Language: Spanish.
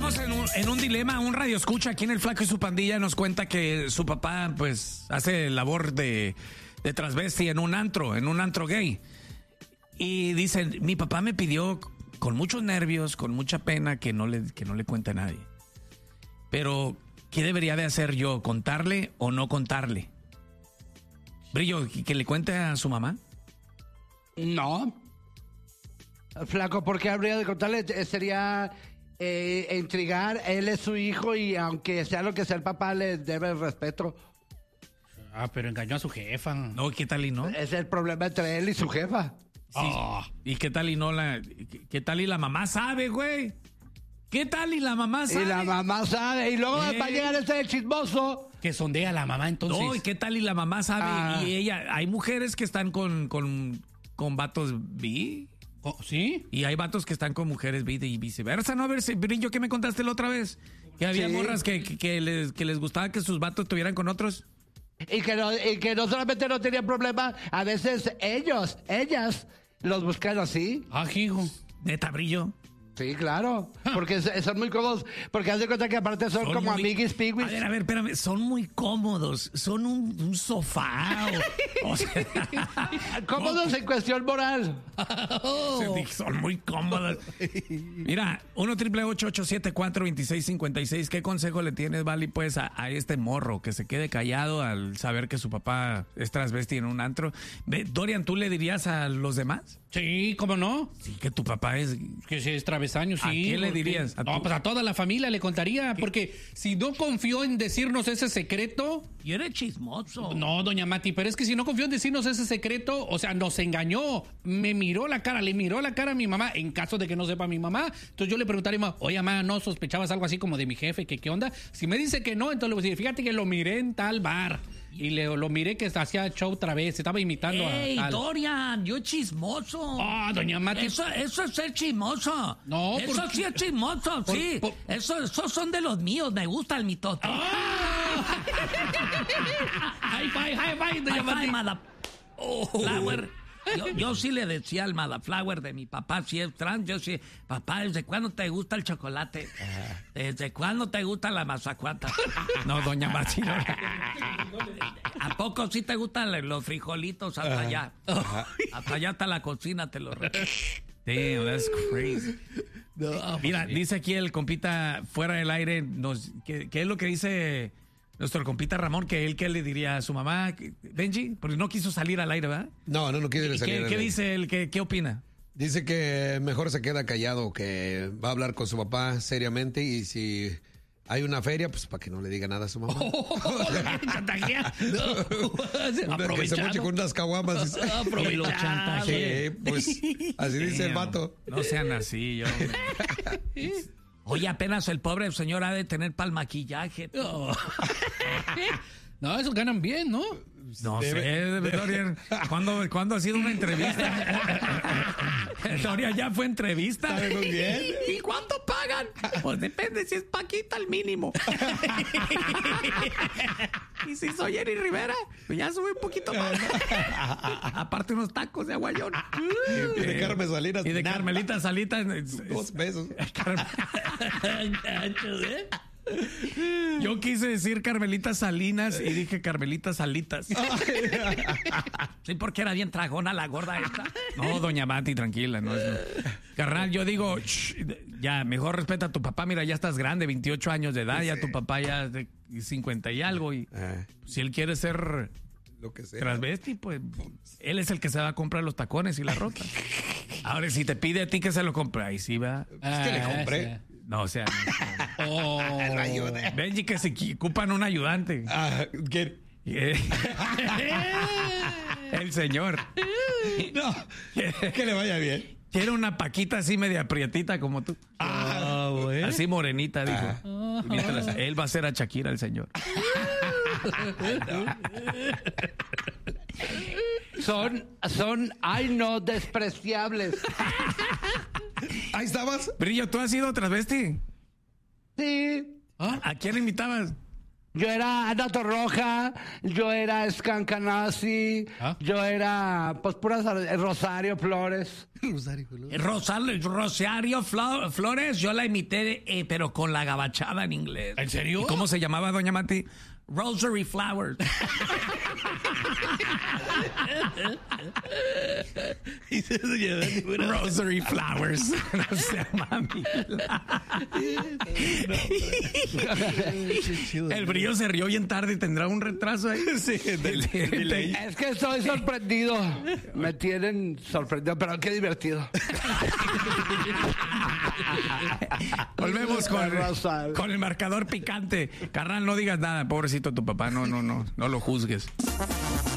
Estamos en un dilema. Un radio escucha aquí en El Flaco y su Pandilla nos cuenta que su papá pues hace labor de transvesti en un antro gay. Y dice, mi papá me pidió con muchos nervios, con mucha pena, que no le cuente a nadie. Pero, ¿qué debería de hacer yo? ¿Contarle o no contarle? Brillo, ¿que le cuente a su mamá? No. Flaco, ¿por qué habría de contarle? Sería intrigar. Él es su hijo y aunque sea lo que sea el papá, le debe el respeto. Ah, pero engañó a su jefa. No, ¿qué tal y no? Es el problema entre él y su jefa. Sí. ¿Y qué tal y no qué tal y la mamá sabe, güey? ¿Qué tal y la mamá sabe? Y la mamá sabe. Y luego va a llegar ese chismoso. Que sondea a la mamá, entonces. No, ¿y qué tal y la mamá sabe? Y ella, hay mujeres que están con vatos bi. ¿Sí? Y hay vatos que están con mujeres bi y viceversa, ¿no? A ver, Brillo, ¿qué me contaste la otra vez? Que había morras que les gustaba que sus vatos estuvieran con otros. Y que no solamente no tenían problema, a veces ellas los buscan así. Ah, hijo. Neta, Brillo. Sí, claro. Porque son muy cómodos. Porque haz de cuenta que aparte son como amiguis piguis. A ver, espérame. Son muy cómodos. Son un sofá. O sea, cómodos en cuestión moral. Son muy cómodos. Mira, 1-888-874-2656. ¿Qué consejo le tienes, Vali, pues, a este morro que se quede callado al saber que su papá es transvesti en un antro? Dorian, ¿tú le dirías a los demás? Sí, ¿cómo no? Sí, que tu papá es... Que si es travesaño, sí. ¿A qué le dirías? Pues a toda la familia le contaría, porque si no confió en decirnos ese secreto... Y eres chismoso. No, doña Mati, pero es que si no confió en decirnos ese secreto, o sea, nos engañó. Le miró la cara a mi mamá, en caso de que no sepa mi mamá. Entonces yo le preguntaría, oye, mamá, ¿no sospechabas algo así como de mi jefe? ¿Qué onda? Si me dice que no, entonces le voy a decir, fíjate que lo miré en tal bar. Y lo miré que hacía show otra vez, estaba imitando a tal. Dorian, yo chismoso. Ah, doña Mati. Eso es ser chismoso. No, eso sí es chismoso, sí. Esos son de los míos, me gusta el mitote. High five, doña Mati. Flower. Yo sí le decía al Madaflower de mi papá, si es trans, yo sí, papá, ¿desde cuándo te gusta el chocolate? ¿Desde cuándo te gusta la mazacuata? No, doña Mati, no. ¿A poco sí te gustan los frijolitos hasta allá? Hasta allá está la cocina, te lo repito. Damn, that's crazy. No, mira, dice aquí el compita fuera del aire, ¿qué es lo que dice nuestro compita Ramón? Que él, ¿qué le diría a su mamá? Benji, porque no quiso salir al aire, ¿verdad? No quiere salir al aire. ¿Qué dice él? ¿Qué opina? Dice que mejor se queda callado, que va a hablar con su papá seriamente y si hay una feria, pues para que no le diga nada a su mamá. Que se moche con unas caguamas. Aprovechando. Sí, pues así dice el vato. No sean así, yo. Oye, apenas el pobre señor ha de tener pa'l maquillaje. No, esos ganan bien, ¿no? No sé, Dorian. ¿Cuándo ha sido una entrevista? Dorian, ya fue entrevista. ¿Sabe muy bien? ¿Y cuánto pagan? Pues depende si es Paquita al mínimo. Y si soy Jerry Rivera, pues ya sube un poquito más. Aparte unos tacos de aguayón. Y de Carmen Salinas. Y de Carmelita Salitas. 2 pesos. Yo quise decir Carmelita Salinas y dije Carmelita Salitas. Sí, porque era bien tragona la gorda esta. No, doña Mati, tranquila. No. Carnal, yo digo, ya, mejor respeta a tu papá. Mira, ya estás grande, 28 años de edad. Ya tu papá ya es de 50 y algo. Y si él quiere ser lo que sea, transvesti, pues él es el que se va a comprar los tacones y la ropa. Ahora, si te pide a ti que se lo compre, ahí sí va. Es que le compré. No, o sea. Ayuda. Benji, que se ocupan un ayudante. ¿Quién? El señor. No, que le vaya bien. Quiere una paquita así media prietita como tú. Bueno. Así morenita, dijo. Mientras él va a hacer a Shakira, el señor. Ay no, despreciables. Ahí estabas. Brillo, ¿tú has sido transvesti? Sí. ¿A quién invitabas? Yo era Ana Torroja, yo era Scancanasi, yo era, pues, puras Rosario Flores. Rosario Flores, yo la imité, pero con la gabachada en inglés. ¿En serio? ¿Y cómo se llamaba, doña Mati? Rosary Flowers. Rosary Flowers. No sea mami. El Brillo se rió bien tarde y tendrá un retraso ahí. Sí, Es que estoy sorprendido. Me tienen sorprendido, pero qué divertido. Volvemos con el marcador picante. Carnal, no digas nada, pobrecito tu papá. No lo juzgues.